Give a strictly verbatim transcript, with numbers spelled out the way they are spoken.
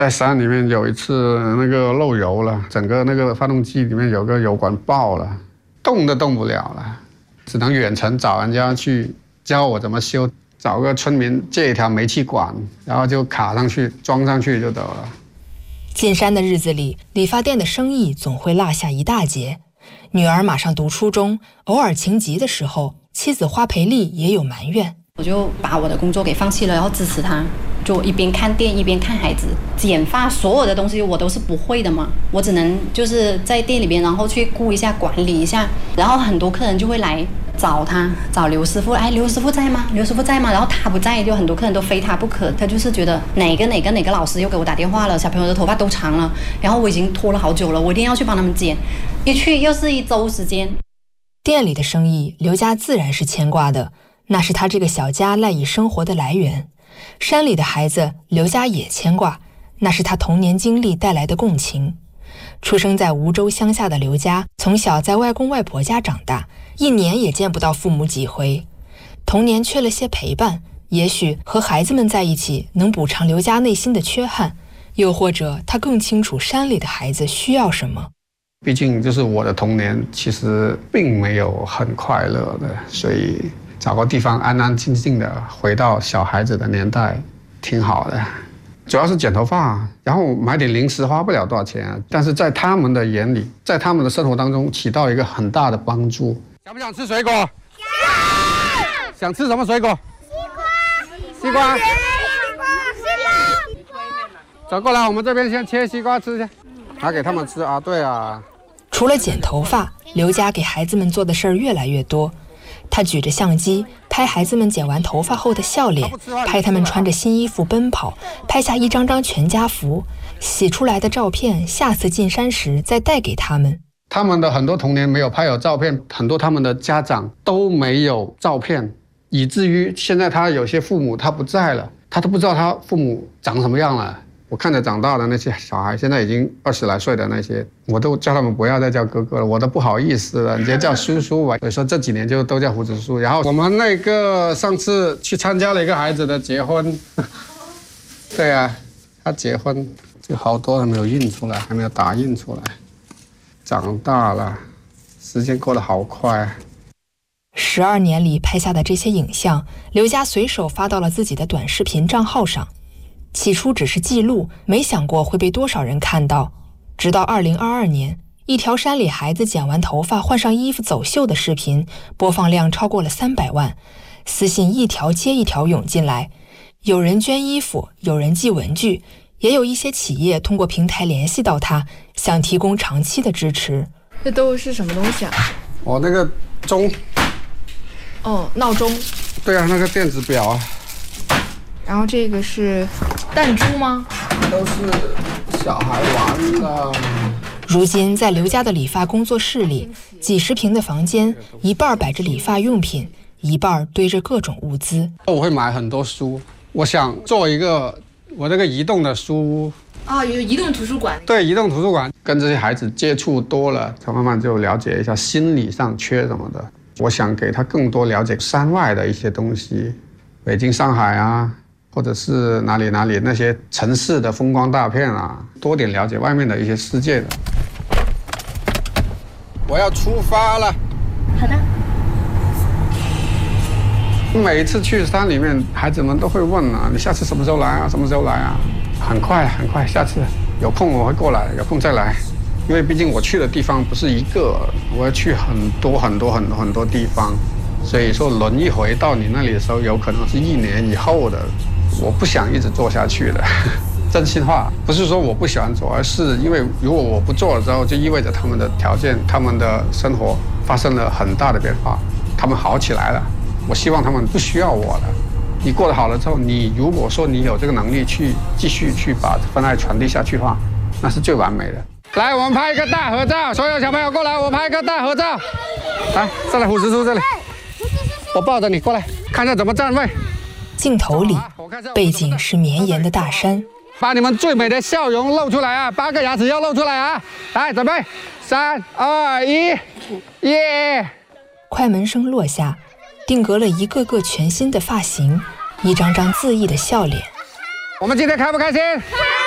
在山里面有一次那个漏油了，整个那个发动机里面有个油管爆了，动都动不了了，只能远程找人家去教我怎么修，找个村民借一条煤气管，然后就卡上去装上去就得了。 进山的日子里，理发店的生意总会落下一大截。女儿马上读初中，偶尔情急的时候，妻子花培丽也有埋怨。 我就把我的工作给放弃了，然后支持他，就一边看店一边看孩子。剪发所有的东西我都是不会的嘛，我只能就是在店里边，然后去顾一下管理一下。然后很多客人就会来找他，找刘师傅，哎，刘师傅在吗？刘师傅在吗？然后他不在，就很多客人都非他不可。他就是觉得哪个哪个哪个老师又给我打电话了，小朋友的头发都长了，然后我已经拖了好久了，我一定要去帮他们剪。一去又是一周时间。 店里的生意，刘家自然是牵挂的，那是他这个小家赖以生活的来源。山里的孩子，刘家也牵挂，那是他童年经历带来的共情。出生在梧州乡下的刘家，从小在外公外婆家长大，一年也见不到父母几回。童年缺了些陪伴，也许和孩子们在一起能补偿刘家内心的缺憾，又或者他更清楚山里的孩子需要什么。 毕竟就是我的童年其实并没有很快乐的，所以找个地方安安静静的回到小孩子的年代挺好的。主要是剪头发，然后买点零食花不了多少钱啊，但是在他们的眼里，在他们的生活当中起到一个很大的帮助。想不想吃水果？想。想吃什么水果？西瓜。西瓜。西瓜。走过来，我们这边先切西瓜吃去，拿给他们吃啊。对啊。 除了剪头发，刘家给孩子们做的事儿越来越多。他举着相机拍孩子们剪完头发后的笑脸，拍他们穿着新衣服奔跑，拍下一张张全家福，洗出来的照片下次进山时再带给他们。 他们的很多童年没有拍有照片，很多他们的家长都没有照片，以至于现在他有些父母他不在了，他都不知道他父母长什么样了。我看着长大的那些小孩，现在已经二十来岁的那些，我都叫他们不要再叫哥哥了，我都不好意思了，你就叫叔叔吧。所以说这几年就都叫胡子叔。然后我们那个上次去参加了一个孩子的结婚，对啊，他结婚就好多还没有印出来，还没有打印出来。长大了，时间过得好快。 十二年里拍下的这些影像，刘家随手发到了自己的短视频账号上。起初只是记录，没想过会被多少人看到。直到二零二二年，一条山里孩子剪完头发换上衣服走秀的视频播放量超过了三百万，私信一条接一条涌进来，有人捐衣服，有人寄文具，也有一些企业通过平台联系到他，想提供长期的支持。 这都是什么东西啊？ 我那个钟。 哦，闹钟。 对啊，那个电子表啊。 然后这个是弹珠吗？ 都是小孩玩的。 如今在刘家的理发工作室里，几十平的房间，一半摆着理发用品，一半堆着各种物资。 我会买很多书，我想做一个我那个移动的书屋。 啊，有移动图书馆。 对，移动图书馆，跟这些孩子接触多了，才慢慢就了解一下心理上缺什么的。我想给他更多了解山外的一些东西，北京、上海啊。或者是哪里哪里那些城市的风光大片啊，多点了解外面的一些世界的。我要出发了。 好的。 每一次去山里面，孩子们都会问啊，你下次什么时候来啊？什么时候来啊？很快很快，下次有空我会过来，有空再来。因为毕竟我去的地方不是一个，我要去很多很多很多很多地方，所以说轮一回到你那里的时候，有可能是一年以后的。我不想一直做下去的，真心话，不是说我不喜欢做，而是因为如果我不做了之后，就意味着他们的条件、他们的生活发生了很大的变化，他们好起来了。我希望他们不需要我了。你过得好了之后，你如果说你有这个能力去继续去把分爱传递下去的话，那是最完美的。来，我们拍一个大合照，所有小朋友过来，我拍一个大合照。来，再来，虎子叔这里，我抱着你过来，看一下怎么站位。 镜头里，背景是绵延的大山。 把你们最美的笑容露出来啊！八个牙齿要露出来啊！来，准备，三、二、一，耶！ 快门声落下，定格了一个个全新的发型，一张张恣意的笑脸。 我们今天开不开心？开